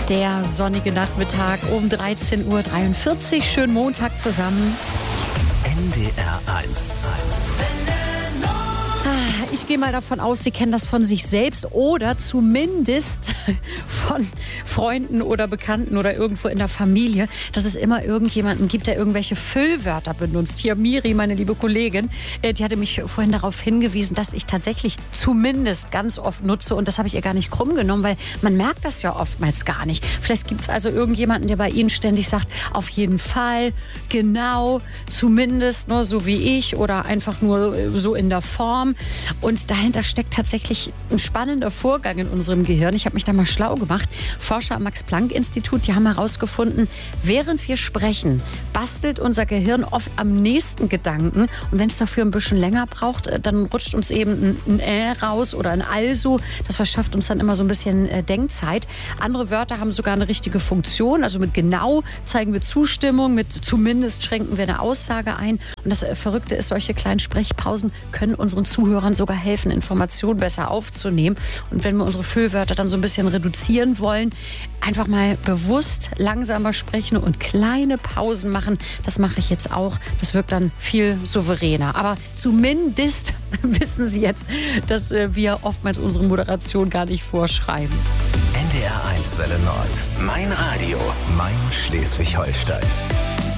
Der sonnige Nachmittag um 13.43 Uhr. Schönen Montag zusammen. NDR 1. Ich gehe mal davon aus, Sie kennen das von sich selbst oder zumindest von Freunden oder Bekannten oder irgendwo in der Familie, dass es immer irgendjemanden gibt, der irgendwelche Füllwörter benutzt. Hier Miri, meine liebe Kollegin, die hatte mich vorhin darauf hingewiesen, dass ich tatsächlich zumindest ganz oft nutze und das habe ich ihr gar nicht krumm genommen, weil man merkt das ja oftmals gar nicht. Vielleicht gibt es also irgendjemanden, der bei Ihnen ständig sagt, auf jeden Fall, genau, zumindest, nur so wie ich oder einfach nur so in der Form. Und dahinter steckt tatsächlich ein spannender Vorgang in unserem Gehirn. Ich habe mich da mal schlau gemacht. Forscher am Max-Planck-Institut, die haben herausgefunden, während wir sprechen, bastelt unser Gehirn oft am nächsten Gedanken. Und wenn es dafür ein bisschen länger braucht, dann rutscht uns eben ein raus oder ein Also. Das verschafft uns dann immer so ein bisschen Denkzeit. Andere Wörter haben sogar eine richtige Funktion. Also mit genau zeigen wir Zustimmung, mit zumindest schränken wir eine Aussage ein. Und das Verrückte ist, solche kleinen Sprechpausen können unseren Zuhörern sogar helfen, Informationen besser aufzunehmen. Und wenn wir unsere Füllwörter dann so ein bisschen reduzieren wollen, einfach mal bewusst langsamer sprechen und kleine Pausen machen. Das mache ich jetzt auch. Das wirkt dann viel souveräner. Aber zumindest wissen Sie jetzt, dass wir oftmals unsere Moderation gar nicht vorschreiben. NDR 1 Welle Nord. Mein Radio. Mein Schleswig-Holstein.